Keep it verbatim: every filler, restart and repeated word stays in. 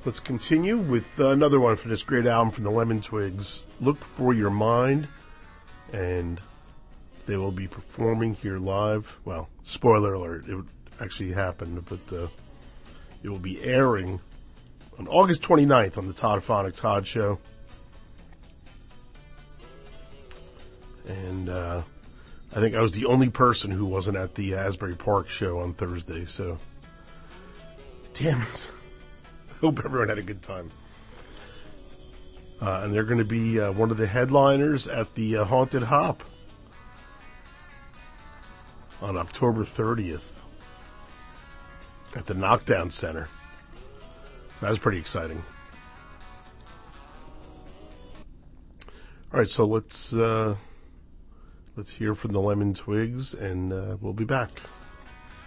let's continue with uh, another one from this great album from the Lemon Twigs. Look for Your Mind, and they will be performing here live. Well, spoiler alert, it actually happened, but uh, it will be airing on August twenty-ninth on the Todd Phonic Todd Show. And uh, I think I was the only person who wasn't at the Asbury Park show on Thursday, so damn it. I hope everyone had a good time. Uh, and they're going to be uh, one of the headliners at the uh, Haunted Hop on October thirtieth at the Knockdown Center. So that's pretty exciting. All right, so let's uh, let's hear from the Lemon Twigs, and uh, we'll be back.